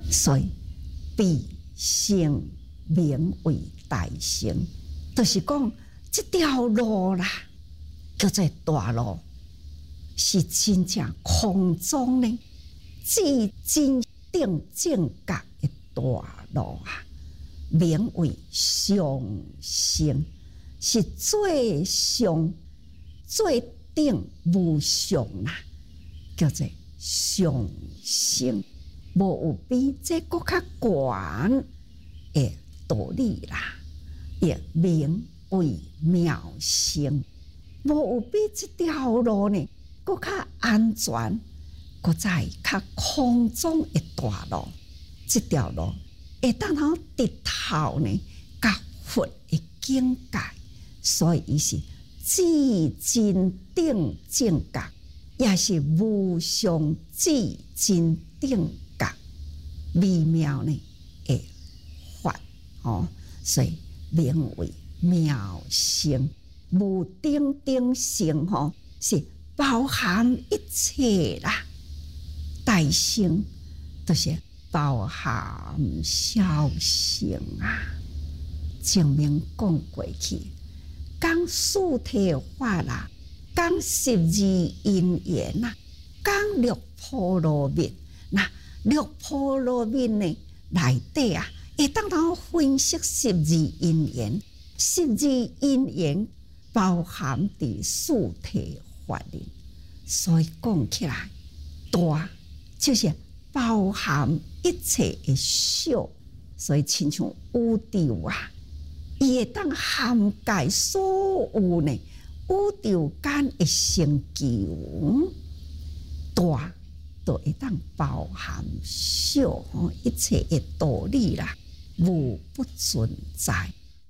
所以必生名为大成，就是讲这条路啦，叫做大路，是真正空中呢至真正正觉的大路啊，名为上乘，是最上最顶无上啦，叫做上乘。无有比这更较悬的道理啦，也名为妙乘。无有比这条路呢更较安全，搁在较空中的大路。这条路会当好直头呢，甲佛的境界，所以伊是至真顶正觉，也是无上至真顶觉微妙呢的法所以名为妙乘。无顶顶乘是包含一切啦，大乘就是包含小乘啊。前面讲过去，讲四谛法啦，讲12因缘啦，讲六波罗蜜。那六波罗蜜呢内底啊，会当通分析12因缘，12因缘包含伫四谛法里，所以讲起来，大就是包含一切的小，所以亲像宇宙啊，伊会当涵盖所有呢宇宙间的成就，大都会当包含小一切的道理啦，无不存在。